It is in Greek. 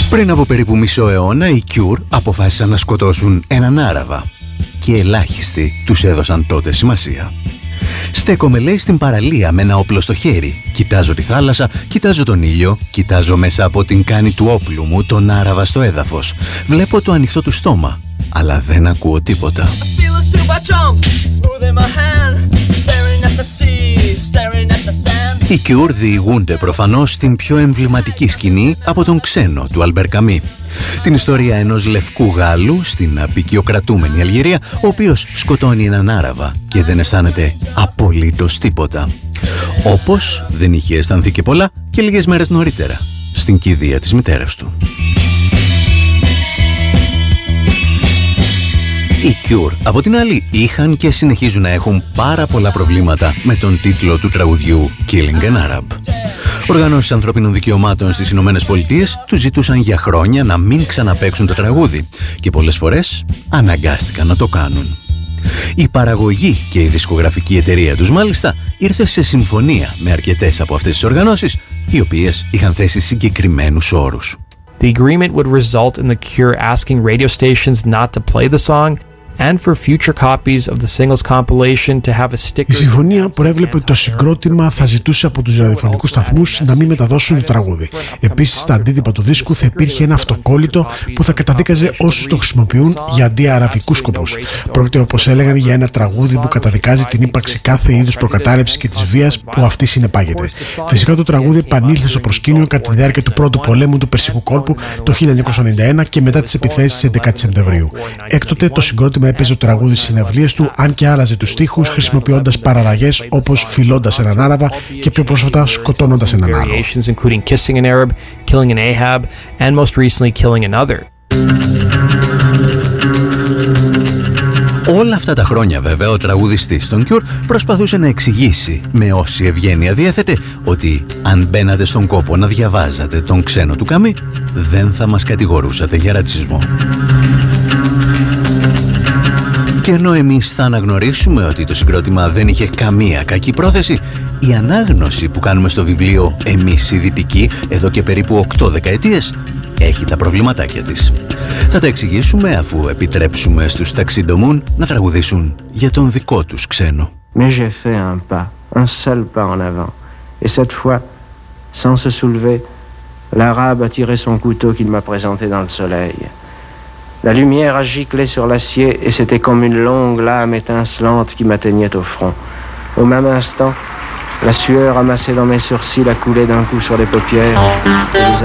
Πριν από περίπου μισό αιώνα, οι Cure αποφάσισαν να σκοτώσουν έναν Άραβα. Και ελάχιστοι τους έδωσαν τότε σημασία. Στέκομαι, λέει, στην παραλία με ένα όπλο στο χέρι. Κοιτάζω τη θάλασσα, κοιτάζω τον ήλιο, κοιτάζω μέσα από την κάνη του όπλου μου τον Άραβα στο έδαφος. Βλέπω το ανοιχτό του στόμα, αλλά δεν ακούω τίποτα. Οι Cure διηγούνται προφανώς στην πιο εμβληματική σκηνή από τον Ξένο του Αλμπέρ Καμί. Την ιστορία ενός λευκού Γάλλου στην απικιοκρατούμενη Αλγερία, ο οποίος σκοτώνει έναν Άραβα και δεν αισθάνεται απολύτως τίποτα. Όπως δεν είχε αισθανθεί και πολλά και λίγες μέρες νωρίτερα, στην κηδεία της μητέρας του. Οι Cure, από την άλλη, είχαν και συνεχίζουν να έχουν πάρα πολλά προβλήματα με τον τίτλο του τραγουδιού Killing an Arab. Οργανώσεις ανθρωπίνων δικαιωμάτων στις Ηνωμένες Πολιτείες τους ζητούσαν για χρόνια να μην ξαναπαίξουν το τραγούδι και πολλές φορές αναγκάστηκαν να το κάνουν. Η παραγωγή και η δισκογραφική εταιρεία τους μάλιστα ήρθε σε συμφωνία με αρκετές από αυτές τις οργανώσεις, οι οποίες είχαν θέσει συγκεκριμένους όρους. The agreement would result in the Cure asking radio stations not to play the song and for future copies of the singles compilation to have a sticker. Η συμφωνία προέβλεπε ότι το συγκρότημα θα ζητούσε από τους ραδιοφωνικούς σταθμούς να μην μεταδώσουν το τραγούδι. Επίσης, στα αντίτυπα του δίσκου θα υπήρχε ένα αυτοκόλλητο που θα καταδίκαζε όσους το χρησιμοποιούν για αντιαραβικούς σκοπούς. Πρόκειται, όπως έλεγαν, για ένα τραγούδι που καταδικάζει την ύπαρξη κάθε είδους προκατάρρευσης και της βίας που αυτή συνεπάγεται. Φυσικά, το τραγούδι επανήλθε στο προσκήνιο κατά τη διάρκεια του πρώτου πολέμου του Περσικού κόλπου το 1991 και μετά τις επιθέσεις της 11ης Σεπτεμβρίου. Έκτοτε, το συγκρότημα έπαιζε το τραγούδι στις συναυλίες του, αν και άλλαζε τους στίχους χρησιμοποιώντας παραλλαγές όπως φιλώντας έναν Άραβα και πιο πρόσφατα σκοτώνοντας έναν άλλο. Όλα αυτά τα χρόνια βέβαια ο τραγουδιστής των Cure προσπαθούσε να εξηγήσει με όση ευγένεια διέθετε ότι αν μπαίνατε στον κόπο να διαβάζατε τον Ξένο του Καμί, δεν θα μας κατηγορούσατε για ρατσισμό. Και ενώ εμείς θα αναγνωρίσουμε ότι το συγκρότημα δεν είχε καμία κακή πρόθεση, η ανάγνωση που κάνουμε στο βιβλίο «Εμείς οι Δυτικοί» εδώ και περίπου 8 δεκαετίες έχει τα προβληματάκια της. Θα τα εξηγήσουμε αφού επιτρέψουμε στους ταξιντομούν να τραγουδήσουν για τον δικό τους Ξένο. Mais j'ai fait un pas, un seul pas en avant. Et cette fois, sans se soulever, l'arabe a tiré son couteau qu'il m'a présenté dans le soleil. La lumière a giclé sur l'acier et c'était comme une longue lame étincelante qui m'atteignait au front. Au même instant, la sueur amassée dans mes sourcils a coulé d'un coup sur les paupières et les